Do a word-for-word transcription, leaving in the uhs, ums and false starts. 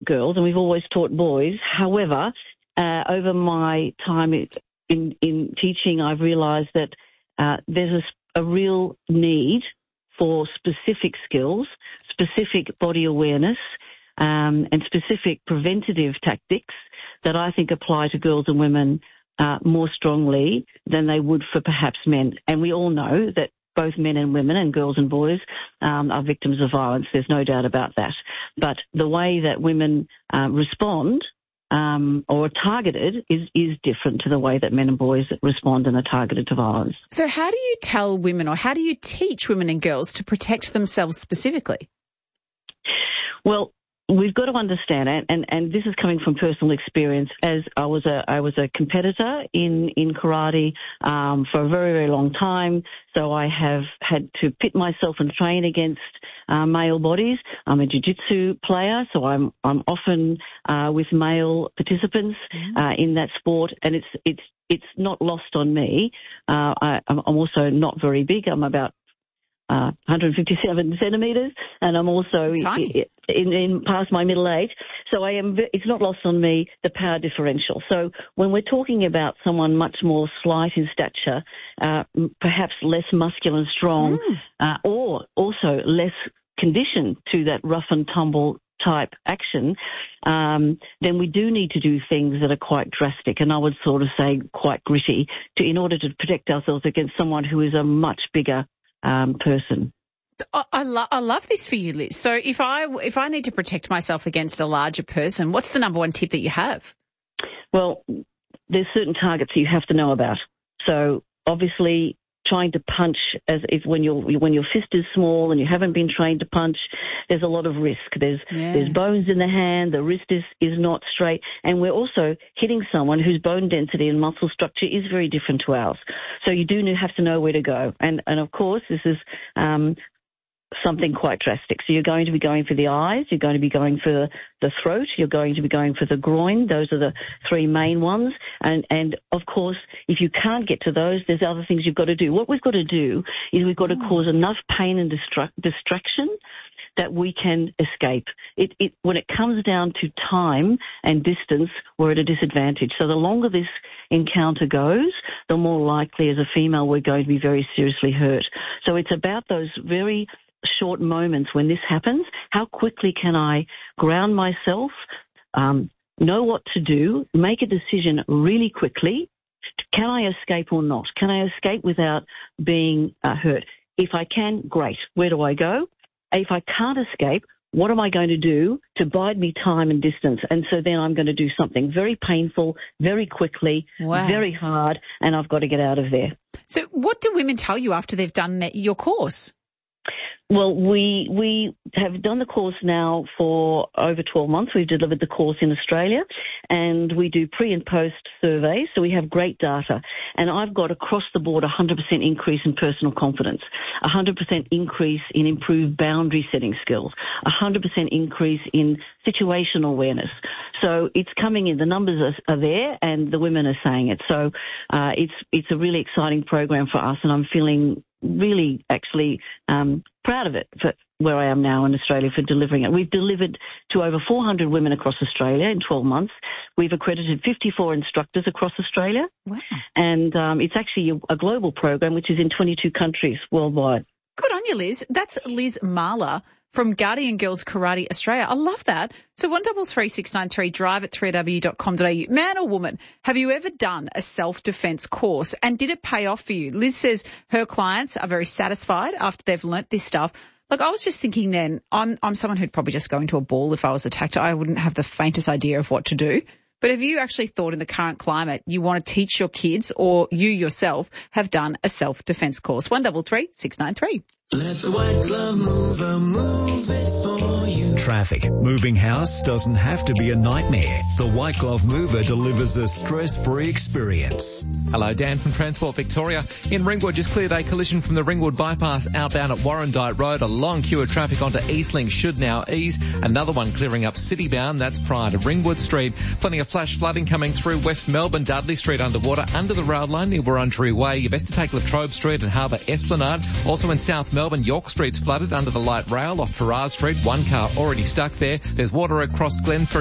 girls and we've always taught boys. However, uh, over my time in, in teaching, I've realised that uh, there's a, a real need for specific skills, specific body awareness, um, and specific preventative tactics that I think apply to girls and women uh, more strongly than they would for perhaps men. And we all know that both men and women and girls and boys um, are victims of violence. There's no doubt about that. But the way that women uh, respond um, or are targeted is, is different to the way that men and boys respond and are targeted to violence. So how do you tell women, or how do you teach women and girls to protect themselves specifically? Well, we've got to understand it, and, and this is coming from personal experience. As I was a I was a competitor in in karate um, for a very very long time, so I have had to pit myself and train against uh, male bodies. I'm a jiu-jitsu player, so I'm I'm often uh, with male participants uh, in that sport, and it's it's it's not lost on me. Uh, I, I'm also not very big. I'm about Uh, one hundred fifty-seven centimetres, and I'm also in, in, in past my middle age. So I am. It's not lost on me the power differential. So when we're talking about someone much more slight in stature, uh, perhaps less muscular and strong, mm. uh, or also less conditioned to that rough and tumble type action, um, then we do need to do things that are quite drastic, and I would sort of say quite gritty, to in order to protect ourselves against someone who is a much bigger Um, person. I, I, lo- I love this for you, Liz. So if I if I need to protect myself against a larger person, what's the number one tip that you have? Well, there's certain targets you have to know about. So obviously, trying to punch as if when your when your fist is small and you haven't been trained to punch, there's a lot of risk. There's yeah. there's bones in the hand, the wrist is, is not straight, and we're also hitting someone whose bone density and muscle structure is very different to ours. So you do have to know where to go, and and of course this is um, something quite drastic. So you're going to be going for the eyes, you're going to be going for the throat, you're going to be going for the groin. Those are the three main ones. And, and of course, if you can't get to those, there's other things you've got to do. What we've got to do is we've got to cause enough pain and distru- distraction that we can escape. It, it, when it comes down to time and distance, we're at a disadvantage. So the longer this encounter goes, the more likely as a female we're going to be very seriously hurt. So it's about those very short moments when this happens. How quickly can I ground myself, um, know what to do, make a decision really quickly? Can I escape or not? Can I escape without being uh, hurt? If I can, great. Where do I go? If I can't escape, what am I going to do to bide me time and distance? And so then I'm going to do something very painful, very quickly, wow. very hard, and I've got to get out of there. So what do women tell you after they've done your course? Well, we we have done the course now for over twelve months. We've delivered the course in Australia, and we do pre and post surveys, so we have great data. And I've got across the board a one hundred percent increase in personal confidence, a one hundred percent increase in improved boundary setting skills, a one hundred percent increase in situational awareness. So it's coming in. The numbers are, are there, and the women are saying it. So uh, it's it's a really exciting program for us, and I'm feeling really actually um, proud of it for where I am now in Australia for delivering it. We've delivered to over four hundred women across Australia in twelve months. We've accredited fifty-four instructors across Australia. Wow. And um, it's actually a, a global program which is in twenty-two countries worldwide. Good on you, Liz. That's Liz Marler from Guardian Girls Karate Australia. I love that. So one double three six nine three, drive at three w dot com dot a u. Man or woman, have you ever done a self-defense course, and did it pay off for you? Liz says her clients are very satisfied after they've learnt this stuff. Look, I was just thinking then, I'm, I'm someone who'd probably just go into a ball if I was attacked. I wouldn't have the faintest idea of what to do. But have you actually thought in the current climate you want to teach your kids, or you yourself have done a self-defense course? one double three six nine three. Let the White Glove Mover move it for you. Traffic. Moving house doesn't have to be a nightmare. The White Glove Mover delivers a stress-free experience. Hello, Dan from Transport Victoria. In Ringwood, just cleared a collision from the Ringwood bypass outbound at Warrandyte Road. A long queue of traffic onto Eastlink should now ease. Another one clearing up Citybound. That's prior to Ringwood Street. Plenty of flash flooding coming through West Melbourne, Dudley Street underwater under the rail line near Wurundjeri Way. You best to take Latrobe Street and Harbour Esplanade. Also in South Melbourne, Melbourne, York Street's flooded under the light rail off Farrar Street. One car already stuck there. There's water across Glenferrie